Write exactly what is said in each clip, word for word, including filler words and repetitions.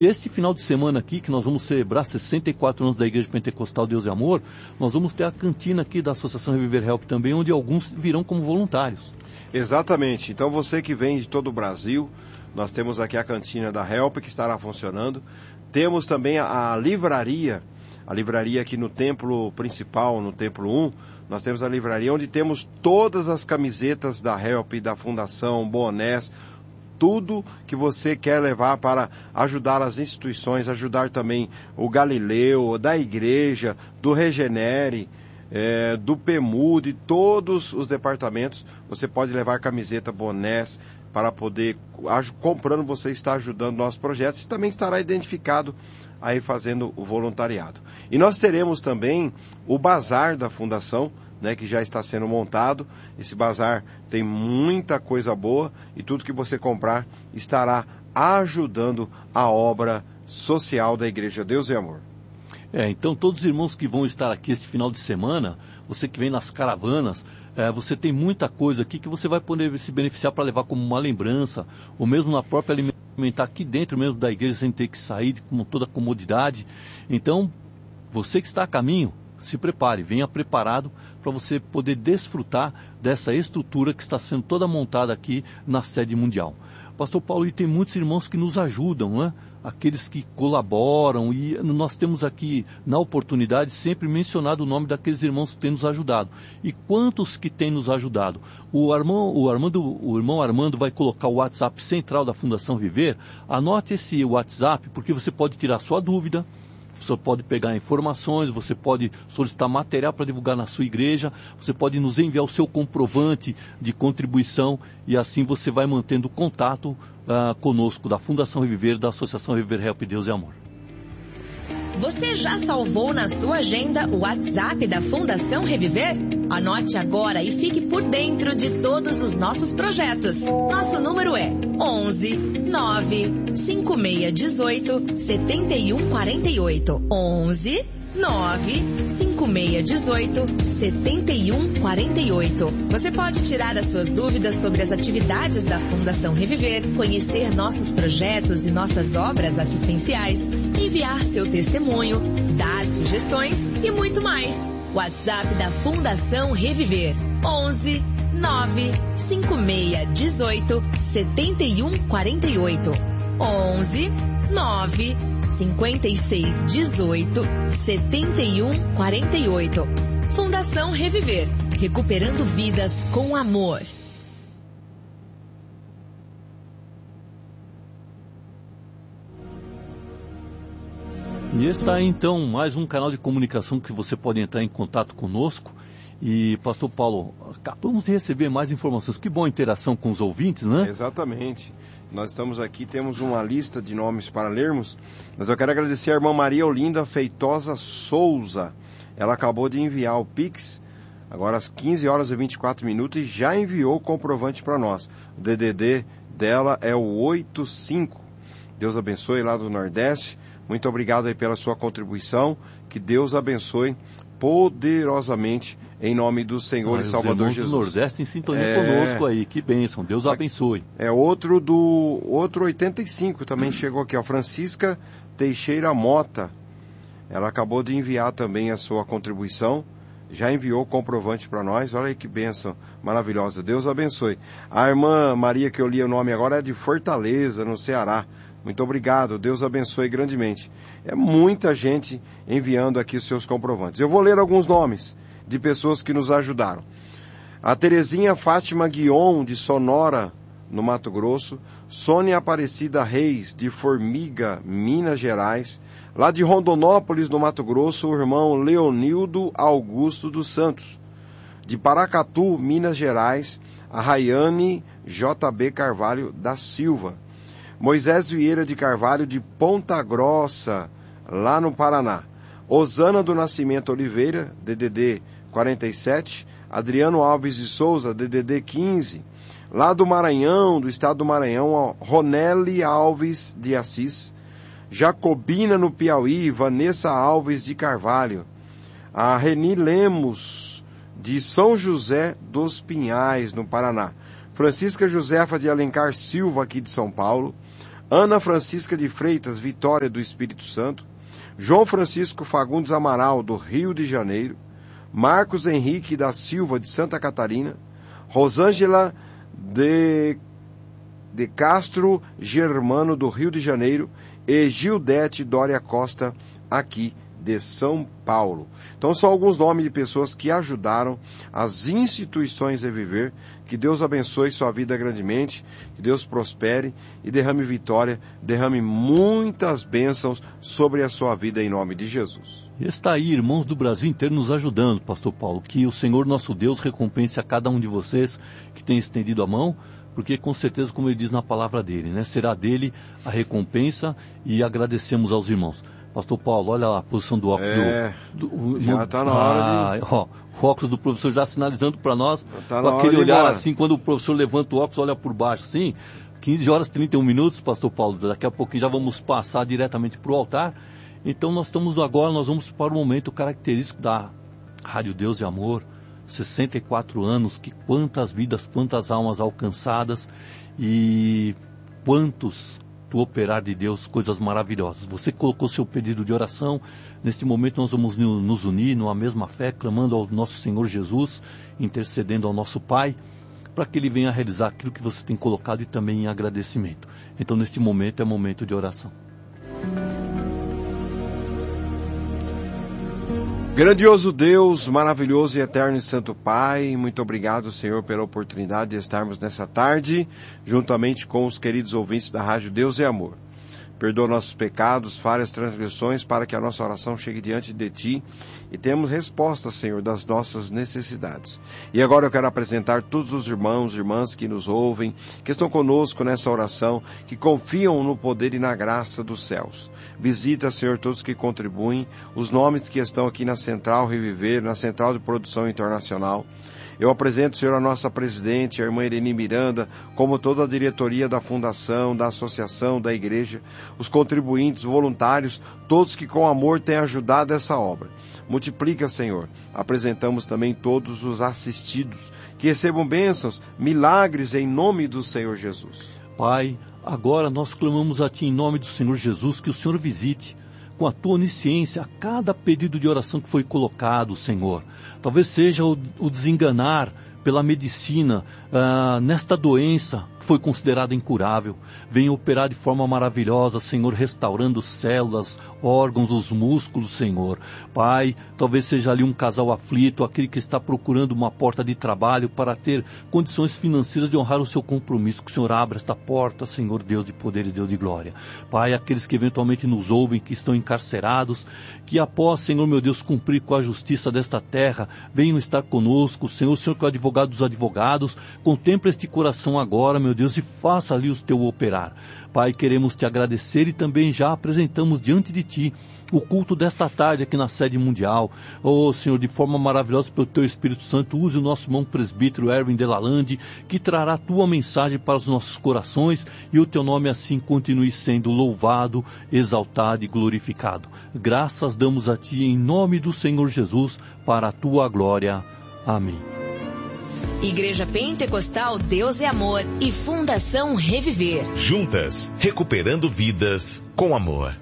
Esse final de semana aqui, que nós vamos celebrar sessenta e quatro anos da Igreja Pentecostal Deus e Amor, nós vamos ter a cantina aqui da Associação Reviver Help também, onde alguns virão como voluntários. Exatamente. Então você que vem de todo o Brasil, nós temos aqui a cantina da Help que estará funcionando. Temos também a, a livraria, a livraria aqui no templo principal, no templo um, nós temos a livraria onde temos todas as camisetas da Help, da Fundação, bonés, tudo que você quer levar para ajudar as instituições, ajudar também o Galileu, da igreja, do Regenere, é, do P E M U, de todos os departamentos. Você pode levar camiseta, bonés, para poder, comprando, você está ajudando nossos projetos e também estará identificado aí fazendo o voluntariado. E nós teremos também o bazar da Fundação, né, que já está sendo montado. Esse bazar tem muita coisa boa e tudo que você comprar estará ajudando a obra social da Igreja Deus e Amor. É, então todos os irmãos que vão estar aqui esse final de semana, você que vem nas caravanas, é, você tem muita coisa aqui que você vai poder se beneficiar para levar como uma lembrança, ou mesmo na própria alimentar aqui dentro mesmo da igreja, sem ter que sair com toda a comodidade. Então, você que está a caminho, se prepare, venha preparado para você poder desfrutar dessa estrutura que está sendo toda montada aqui na sede mundial. Pastor Paulo, e tem muitos irmãos que nos ajudam, né? Aqueles que colaboram, e nós temos aqui, na oportunidade, sempre mencionado o nome daqueles irmãos que têm nos ajudado. E quantos que têm nos ajudado? O, Armando, o, Armando, o irmão Armando vai colocar o WhatsApp central da Fundação Viver. Anote esse WhatsApp, porque você pode tirar sua dúvida, você pode pegar informações, você pode solicitar material para divulgar na sua igreja, você pode nos enviar o seu comprovante de contribuição e assim você vai mantendo contato uh, conosco da Fundação Reviver, da Associação Reviver Help Deus e Amor. Você já salvou na sua agenda o WhatsApp da Fundação Reviver? Anote agora e fique por dentro de todos os nossos projetos. Nosso número é onze nove cinco seis um oito sete um quatro oito. onze nove cinco seis um oito sete um quatro oito. Você pode tirar as suas dúvidas sobre as atividades da Fundação Reviver, conhecer nossos projetos e nossas obras assistenciais, enviar seu testemunho, dar sugestões e muito mais. WhatsApp da Fundação Reviver: onze nove cinco seis um oito sete um quatro oito. onze nove cinco seis um oito sete um quatro oito. Fundação Reviver, recuperando vidas com amor. E está aí, então, mais um canal de comunicação que você pode entrar em contato conosco. E, pastor Paulo, acabamos de receber mais informações. Que boa interação com os ouvintes, né? Exatamente. Nós estamos aqui, temos uma lista de nomes para lermos, mas eu quero agradecer a irmã Maria Olinda Feitosa Souza. Ela acabou de enviar o Pix, agora às quinze horas e vinte e quatro minutos, e já enviou o comprovante para nós. O D D D dela é o oitenta e cinco. Deus abençoe lá do Nordeste. Muito obrigado aí pela sua contribuição. Que Deus abençoe poderosamente em nome do Senhor ah, e Salvador Jesus. Do Nordeste em sintonia é... conosco aí. Que bênção. Deus abençoe. É outro do outro oitenta e cinco também hum. chegou aqui, ó. Francisca Teixeira Mota. Ela acabou de enviar também a sua contribuição. Já enviou o comprovante para nós. Olha aí que bênção maravilhosa. Deus abençoe. A irmã Maria, que eu li o nome agora, é de Fortaleza, no Ceará. Muito obrigado, Deus abençoe grandemente. É muita gente enviando aqui os seus comprovantes. Eu vou ler alguns nomes de pessoas que nos ajudaram. A Terezinha Fátima Guion, de Sonora, no Mato Grosso. Sônia Aparecida Reis, de Formiga, Minas Gerais. Lá de Rondonópolis, no Mato Grosso, o irmão Leonildo Augusto dos Santos. De Paracatu, Minas Gerais, a Rayane J B Carvalho da Silva. Moisés Vieira de Carvalho, de Ponta Grossa, lá no Paraná. Osana do Nascimento Oliveira, D D D quarenta e sete. Adriano Alves de Souza, D D D quinze. Lá do Maranhão, do estado do Maranhão, Ronelli Alves de Assis. Jacobina, no Piauí, Vanessa Alves de Carvalho. A Reni Lemos, de São José dos Pinhais, no Paraná. Francisca Josefa de Alencar Silva, aqui de São Paulo. Ana Francisca de Freitas Vitória do Espírito Santo, João Francisco Fagundes Amaral do Rio de Janeiro, Marcos Henrique da Silva de Santa Catarina, Rosângela de, de Castro Germano do Rio de Janeiro e Gildete Dória Costa aqui de São Paulo. Então são alguns nomes de pessoas que ajudaram as instituições a viver. Que Deus abençoe sua vida grandemente, que Deus prospere e derrame vitória, derrame muitas bênçãos sobre a sua vida em nome de Jesus. Está aí, irmãos do Brasil inteiro nos ajudando, pastor Paulo. Que o Senhor nosso Deus recompense a cada um de vocês que tem estendido a mão, porque com certeza, como ele diz na palavra dele, né, será dele a recompensa, e agradecemos aos irmãos. Pastor Paulo, olha lá a posição do óculos. É, do, do, já está na hora de... Ah, ó, o óculos do professor já sinalizando para nós, tá com aquele olhar assim, quando o professor levanta o óculos, olha por baixo assim, quinze horas e trinta e um minutos, pastor Paulo, daqui a pouquinho já vamos passar diretamente para o altar. Então nós estamos agora, nós vamos para o momento característico da Rádio Deus e Amor, sessenta e quatro anos, que quantas vidas, quantas almas alcançadas e quantos do operar de Deus, coisas maravilhosas. Você colocou seu pedido de oração. Neste momento nós vamos nos unir numa mesma fé, clamando ao nosso Senhor Jesus, intercedendo ao nosso Pai, para que Ele venha realizar aquilo que você tem colocado e também em agradecimento. Então neste momento é momento de oração. Grandioso Deus, maravilhoso e eterno e santo Pai, muito obrigado, Senhor, pela oportunidade de estarmos nessa tarde, juntamente com os queridos ouvintes da Rádio Deus e Amor. Perdoa nossos pecados, falhas, transgressões, para que a nossa oração chegue diante de Ti e tenhamos resposta, Senhor, das nossas necessidades. E agora eu quero apresentar todos os irmãos e irmãs que nos ouvem, que estão conosco nessa oração, que confiam no poder e na graça dos céus. Visita, Senhor, todos que contribuem, os nomes que estão aqui na Central Reviver, na Central de Produção Internacional. Eu apresento, Senhor, a nossa presidente, a irmã Irene Miranda, como toda a diretoria da fundação, da associação, da igreja, os contribuintes, voluntários, todos que com amor têm ajudado essa obra. Multiplica, Senhor. Apresentamos também todos os assistidos, que recebam bênçãos, milagres em nome do Senhor Jesus. Pai, agora nós clamamos a Ti em nome do Senhor Jesus, que o Senhor visite com a Tua onisciência a cada pedido de oração que foi colocado, Senhor. Talvez seja o, o desenganar pela medicina uh, nesta doença que foi considerada incurável. Venha operar de forma maravilhosa, Senhor, restaurando células, órgãos, os músculos, Senhor. Pai, talvez seja ali um casal aflito, aquele que está procurando uma porta de trabalho para ter condições financeiras de honrar o seu compromisso. Que o Senhor abra esta porta, Senhor, Deus de poder e Deus de glória. Pai, aqueles que eventualmente nos ouvem, que estão encarcerados, que após, Senhor, meu Deus, cumprir com a justiça desta terra, venham estar conosco, Senhor, o Senhor que é o advogado dos advogados, contempla este coração agora, meu Deus, e faça ali o teu operar. Pai, queremos te agradecer e também já apresentamos diante de ti o culto desta tarde aqui na sede mundial. Oh, Senhor, de forma maravilhosa pelo teu Espírito Santo, use o nosso irmão presbítero Erwin Delalande, que trará a tua mensagem para os nossos corações, e o teu nome assim continue sendo louvado, exaltado e glorificado. Graças damos a ti em nome do Senhor Jesus, para a tua glória. Amém. Igreja Pentecostal Deus é Amor e Fundação Reviver. Juntas, recuperando vidas com amor.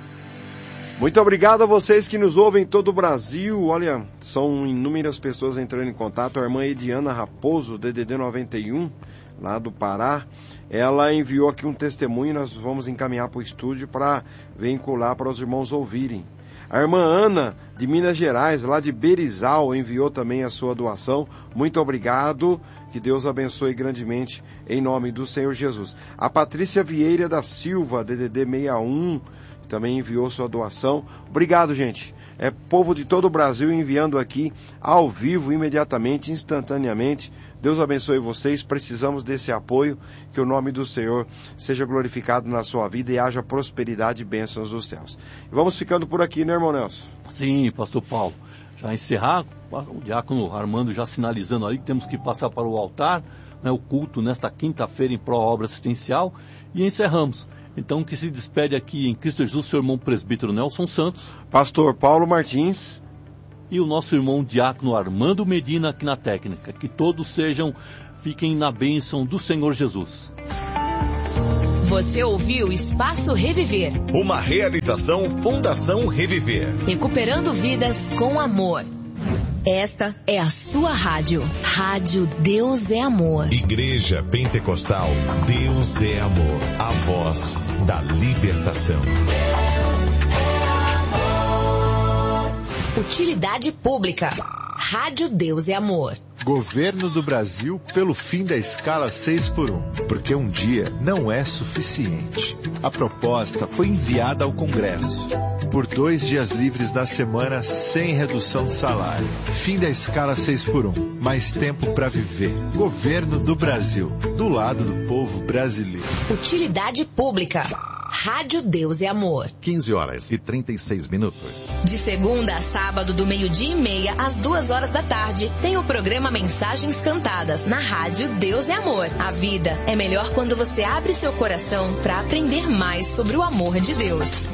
Muito obrigado a vocês que nos ouvem em todo o Brasil. Olha, são inúmeras pessoas entrando em contato. A irmã Ediana Raposo, D D D noventa e um, lá do Pará, ela enviou aqui um testemunho. Nós vamos encaminhar para o estúdio para vincular para os irmãos ouvirem. A irmã Ana, de Minas Gerais, lá de Berizal, enviou também a sua doação. Muito obrigado, que Deus abençoe grandemente, em nome do Senhor Jesus. A Patrícia Vieira da Silva, D D D sessenta e um, também enviou sua doação. Obrigado, gente. É povo de todo o Brasil enviando aqui, ao vivo, imediatamente, instantaneamente. Deus abençoe vocês, precisamos desse apoio, que o nome do Senhor seja glorificado na sua vida e haja prosperidade e bênçãos dos céus. E vamos ficando por aqui, né, irmão Nelson? Sim, pastor Paulo. Já encerrar, o diácono Armando já sinalizando ali que temos que passar para o altar, né, o culto nesta quinta-feira em pró-obra assistencial, e encerramos. Então, que se despede aqui em Cristo Jesus, seu irmão presbítero Nelson Santos, pastor Paulo Martins e o nosso irmão diácono Armando Medina aqui na técnica. Que todos sejam, fiquem na bênção do Senhor Jesus. Você ouviu Espaço Reviver. Uma realização Fundação Reviver. Recuperando vidas com amor. Esta é a sua rádio. Rádio Deus é Amor. Igreja Pentecostal Deus é Amor. A voz da libertação. Utilidade pública. Rádio Deus é Amor. Governo do Brasil pelo fim da escala seis por um, porque um dia não é suficiente. A proposta foi enviada ao Congresso. Por dois dias livres da semana sem redução de salário. Fim da escala seis por um. Mais tempo para viver. Governo do Brasil. Do lado do povo brasileiro. Utilidade pública. Rádio Deus é Amor. quinze horas e trinta e seis minutos. De segunda a sábado, do meio-dia e meia às duas horas da tarde, tem o programa Mensagens Cantadas, na Rádio Deus é Amor. A vida é melhor quando você abre seu coração para aprender mais sobre o amor de Deus.